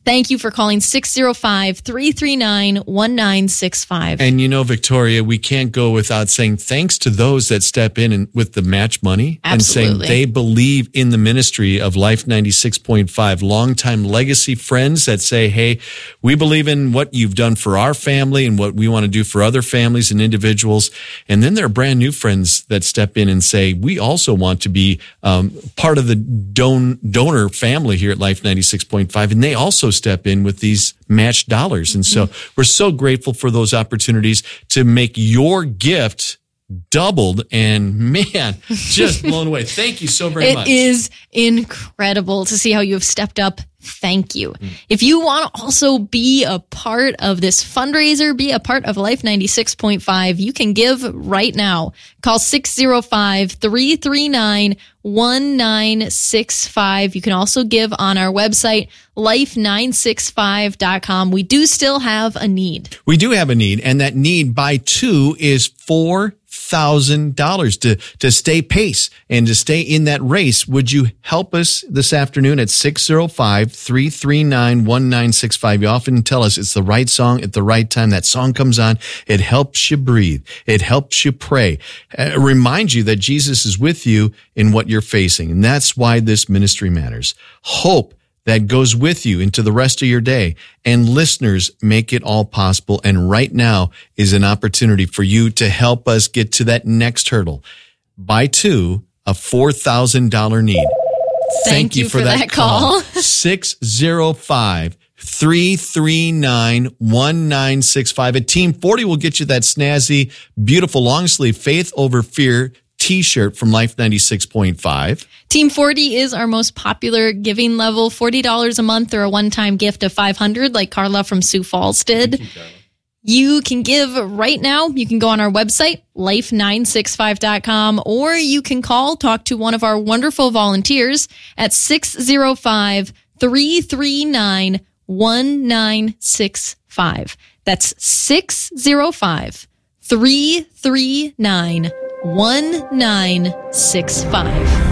Thank you for calling 605-339-1965. And Victoria, we can't go without saying thanks to those that step in and with the match money. Absolutely. And saying they believe in the ministry of Life 96.5. Longtime legacy friends that say, hey, we believe in what you've done for our family and what we want to do for other families and individuals. And then there are brand new friends that step in and say, we also want to be part of the donor family here at Life 96.5. And they also step in with these matched dollars. And so we're so grateful for those opportunities to make your gift doubled, and man, just blown away. Thank you so very much. It is incredible to see how you have stepped up. Thank you. If you want to also be a part of this fundraiser, be a part of Life 96.5, you can give right now. Call 605-339-1965. You can also give on our website, life965.com. We do still have a need. We do have a need, and that need by two is $4,000 to stay pace and to stay in that race. Would you help us this afternoon at 605-339-1965? You often tell us it's the right song at the right time. That song comes on. It helps you breathe. It helps you pray. It reminds you that Jesus is with you in what you're facing. And that's why this ministry matters. Hope that goes with you into the rest of your day. And listeners make it all possible. And right now is an opportunity for you to help us get to that next hurdle. Buy two, a $4,000 need. Thank you for that call. 605-339-1965. A Team 40 will get you that snazzy, beautiful long sleeve Faith Over Fear t-shirt from Life 96.5. Team 40 is our most popular giving level, $40 a month or a one-time gift of $500 like Carla from Sioux Falls did. You can give right now. You can go on our website, life965.com, or you can talk to one of our wonderful volunteers at 605-339-1965. That's 605-339-1965.